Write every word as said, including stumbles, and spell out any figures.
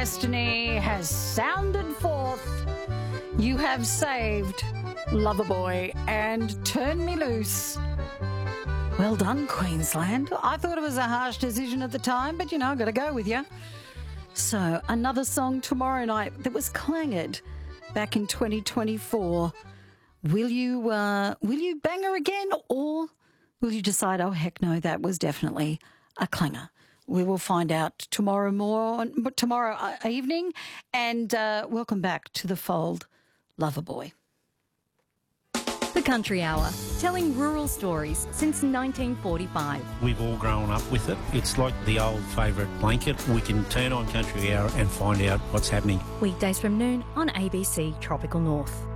destiny has sounded forth. You have saved Loverboy and turned me loose. Well done, Queensland. I thought it was a harsh decision at the time, but, you know, I've got to go with you. So, another song tomorrow night that was clanged back in twenty twenty-four. Will you, uh, will you bang her again, or will you decide, oh, heck no, that was definitely a clanger? We will find out tomorrow morning, tomorrow evening. And uh, welcome back to the fold, Loverboy. The Country Hour, telling rural stories since nineteen forty-five. We've all grown up with it. It's like the old favourite blanket. We can turn on Country Hour and find out what's happening. Weekdays from noon on A B C Tropical North.